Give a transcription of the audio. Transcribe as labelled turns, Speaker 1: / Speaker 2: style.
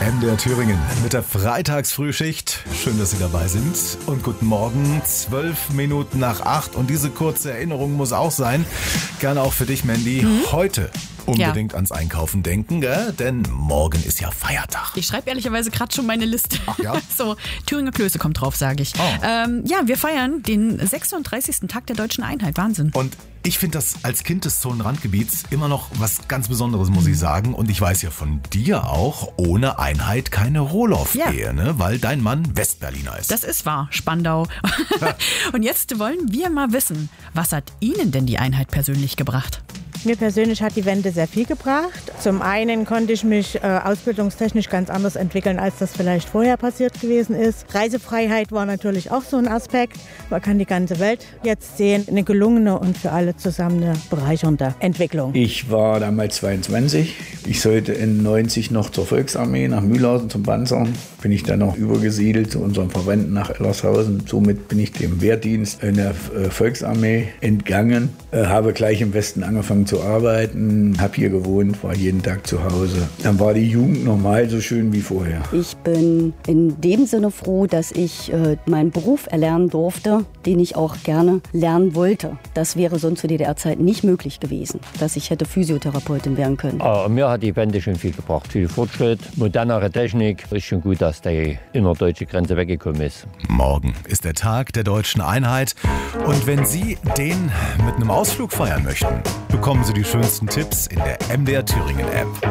Speaker 1: MDR Thüringen mit der Freitagsfrühschicht. Schön, dass Sie dabei sind. Und guten Morgen, 12 Minuten nach 8. Und diese kurze Erinnerung muss auch sein, gerne auch für dich, Mandy, heute unbedingt ans Einkaufen denken, gell? Denn morgen ist ja Feiertag.
Speaker 2: Ich schreibe ehrlicherweise gerade schon meine Liste.
Speaker 1: Ach ja?
Speaker 2: So, Thüringer Klöße kommt drauf, sage ich.
Speaker 1: Oh.
Speaker 2: Ja, wir feiern den 36. Tag der Deutschen Einheit. Wahnsinn.
Speaker 1: Und ich finde das als Kind des Zonenrandgebiets immer noch was ganz Besonderes, muss ich sagen. Und ich weiß ja von dir auch, ohne Einheit keine Rohloff-Ehe, ne? Weil dein Mann Westberliner ist.
Speaker 2: Das ist wahr, Spandau. Und jetzt wollen wir mal wissen, was hat Ihnen denn die Einheit persönlich gebracht?
Speaker 3: Mir persönlich hat die Wende sehr viel gebracht. Zum einen konnte ich mich ausbildungstechnisch ganz anders entwickeln, als das vielleicht vorher passiert gewesen ist. Reisefreiheit war natürlich auch so ein Aspekt. Man kann die ganze Welt jetzt sehen. Eine gelungene und für alle zusammen eine bereichernde Entwicklung.
Speaker 4: Ich war damals 22. Ich sollte in 90 noch zur Volksarmee nach Mühlhausen zum Panzern. Bin ich dann noch übergesiedelt zu unseren Verwandten nach Ellershausen. Somit bin ich dem Wehrdienst in der Volksarmee entgangen. Habe gleich im Westen angefangen zu arbeiten, habe hier gewohnt, war jeden Tag zu Hause. Dann war die Jugend normal so schön wie vorher.
Speaker 5: Ich bin in dem Sinne froh, dass ich meinen Beruf erlernen durfte, den ich auch gerne lernen wollte. Das wäre sonst zu DDR-Zeit nicht möglich gewesen, dass ich hätte Physiotherapeutin werden können.
Speaker 6: Mir hat die Wende schon viel gebracht. Viel Fortschritt, modernere Technik. Ist schon gut, dass die innerdeutsche Grenze weggekommen ist.
Speaker 1: Morgen ist der Tag der Deutschen Einheit. Und wenn Sie den mit einem Ausflug feiern möchten, bekommen Sie die schönsten Tipps in der MDR Thüringen App.